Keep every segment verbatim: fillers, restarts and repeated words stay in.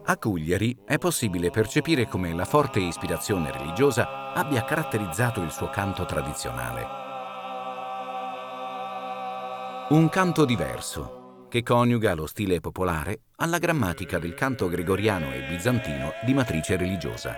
A Cugliari è possibile percepire come la forte ispirazione religiosa abbia caratterizzato il suo canto tradizionale. Un canto diverso, che coniuga lo stile popolare alla grammatica del canto gregoriano e bizantino di matrice religiosa.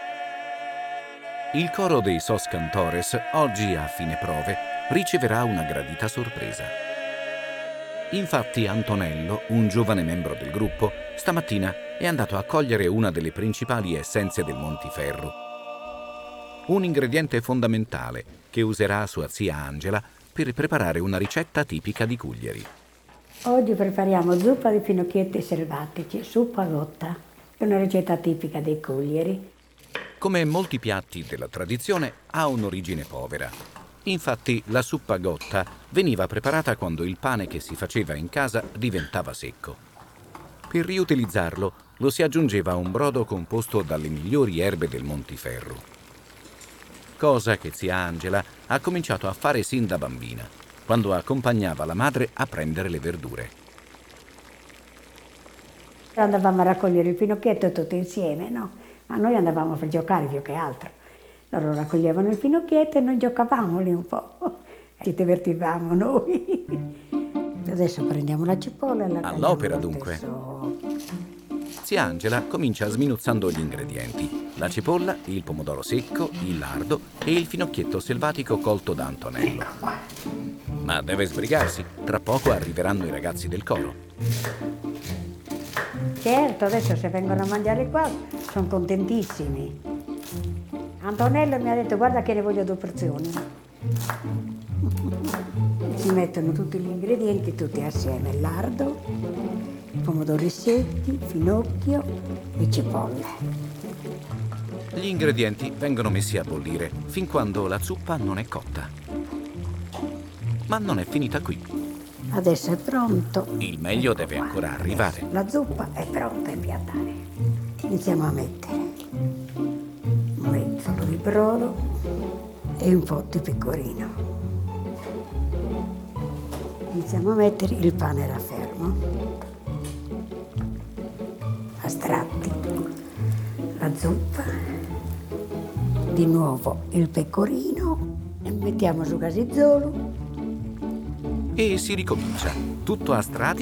Il coro dei Sos Cantores, oggi a fine prove, riceverà una gradita sorpresa. Infatti Antonello, un giovane membro del gruppo, stamattina è andato a cogliere una delle principali essenze del Montiferru. Un ingrediente fondamentale che userà sua zia Angela per preparare una ricetta tipica di Cugliari. Oggi prepariamo zuppa di finocchietti selvatici, suppagotta, è una ricetta tipica dei Cugliari. Come molti piatti della tradizione, ha un'origine povera. Infatti la suppagotta veniva preparata quando il pane che si faceva in casa diventava secco. Per riutilizzarlo lo si aggiungeva a un brodo composto dalle migliori erbe del Montiferru. Cosa che zia Angela ha cominciato a fare sin da bambina, quando accompagnava la madre a prendere le verdure. Andavamo a raccogliere il finocchietto tutti insieme, no? Ma noi andavamo per giocare più che altro. Loro raccoglievano il finocchietto e noi giocavamo lì un po'. Ci divertivamo noi. Adesso prendiamo la cipolla e la tagliamo All'opera lo dunque. stesso. Zia Angela comincia sminuzzando gli ingredienti: la cipolla, il pomodoro secco, il lardo e il finocchietto selvatico colto da Antonello. Ma deve sbrigarsi, tra poco arriveranno i ragazzi del coro. Certo, adesso se vengono a mangiare qua sono contentissimi. Antonello mi ha detto guarda che ne voglio due porzioni. Si mettono tutti gli ingredienti tutti assieme, il lardo, pomodori secchi, finocchio e cipolle. Gli ingredienti vengono messi a bollire fin quando la zuppa non è cotta. Ma non è finita qui. Adesso è pronto. Il meglio deve ancora arrivare. La zuppa è pronta a impiattare. Iniziamo a mettere un mezzolo di brodo e un po' di pecorino. Iniziamo a mettere il pane raffermo a strati, la zuppa, di nuovo il pecorino e mettiamo su Casizzolo. E si ricomincia, tutto a strati